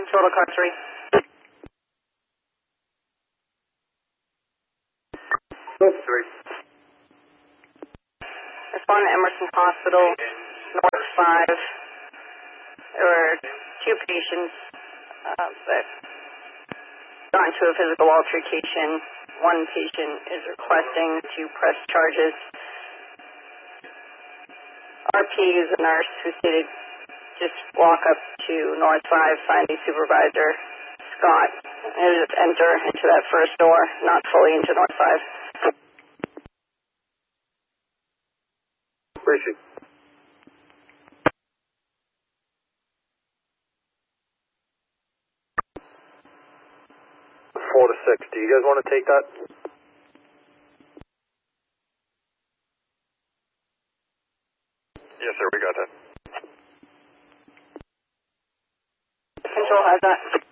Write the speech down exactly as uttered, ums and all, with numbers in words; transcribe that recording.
Control to car three. Three. Respond to Emerson Hospital, North five. There were two patients uh, that got into a physical altercation. One patient is requesting to press charges. R P is a nurse who stated just walk up to North five, find the supervisor, Scott, and just enter into that first door, not fully into North five. Where is she? Four to six. Do you guys want to take that? Yes, sir. We got that. Control has that.